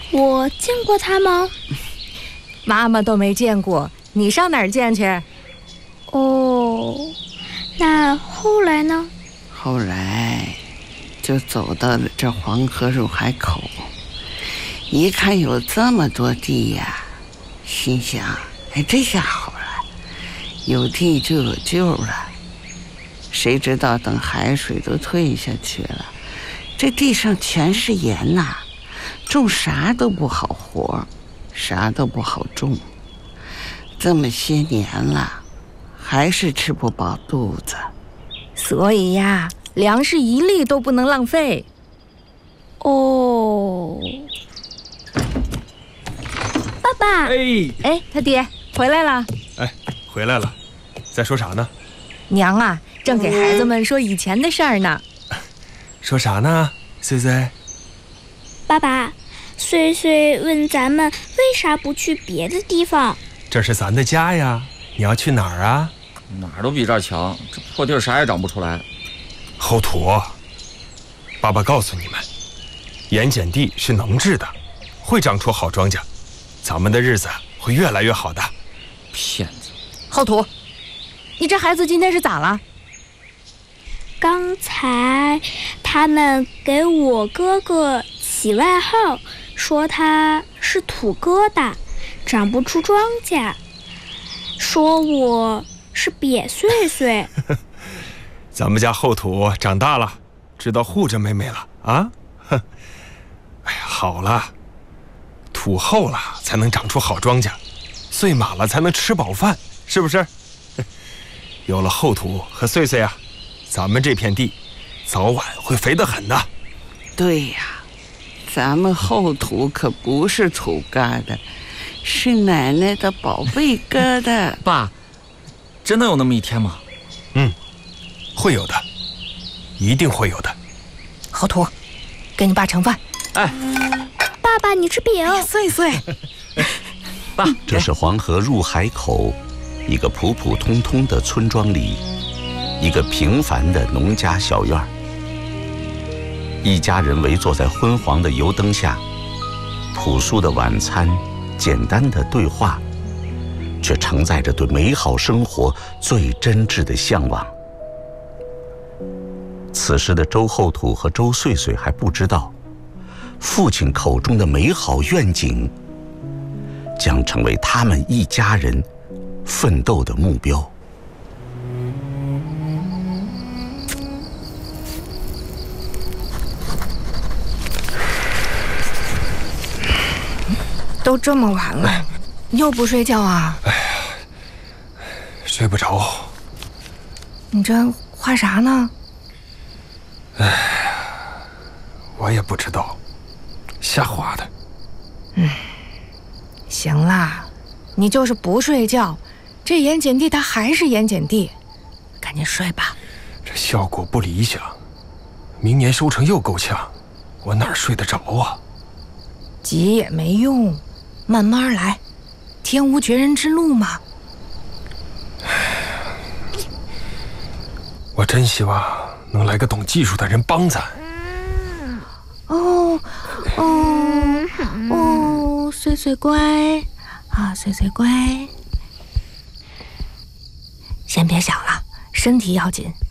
我见过他吗？ 妈妈都没见过，你上哪儿见去？ 哦，那后来呢？ 后来就走到了这黄河入海口，一看有这么多地呀，心想，哎，这下好了，有地就有救了。谁知道等海水都退下去了，这地上全是盐呐，种啥都不好活，啥都不好种。这么些年了，还是吃不饱肚子。 所以呀，粮食一粒都不能浪费。 哦，爸爸。 哎，他爹回来了。 哎，回来了，在说啥呢？ 娘啊，正给孩子们说以前的事儿呢。 说啥呢，穗穗？ 爸爸，穗穗问咱们为啥不去别的地方？ 这是咱的家呀，你要去哪儿啊？ 哪儿都比这儿强，这破地儿啥也长不出来。 后土，爸爸告诉你们，盐碱地是能治的，会长出好庄稼，咱们的日子会越来越好的。 骗子！ 后土，你这孩子今天是咋了？ 刚才他们给我哥哥起外号，说他是土疙瘩，长不出庄稼，说我是瘪穗穗。 咱们家后土长大了，知道护着妹妹了啊！哼，哎呀，好了，土厚了才能长出好庄稼，穗满了才能吃饱饭，是不是？有了后土和穗穗啊，咱们这片地早晚会肥得很的。 对呀，咱们后土可不是土疙瘩，是奶奶的宝贝疙瘩。 爸，真的有那么一天吗？ 会有的，一定会有的。 后土，给你爸盛饭。 哎， 爸爸，你吃饼。 穗穗， 爸， 这是黄河入海口，一个普普通通的村庄里，一个平凡的农家小院儿。一家人围坐在昏黄的油灯下，朴素的晚餐，简单的对话，却承载着对美好生活最真挚的向往。此时的周后土和周穗穗还不知道，父亲口中的美好愿景将成为他们一家人奋斗的目标。 都这么晚了，你又不睡觉啊？ 睡不着。 你这画啥呢？ 我也不知道，瞎画的。 行啦，你就是不睡觉，这盐碱地它还是盐碱地，赶紧睡吧。 这效果不理想，明年收成又够呛，我哪儿睡得着啊？ 急也没用，慢慢来，天无绝人之路嘛。 我真希望能来个懂技术的人帮咱。 穗穗乖啊，穗穗乖，先别想了，身体要紧。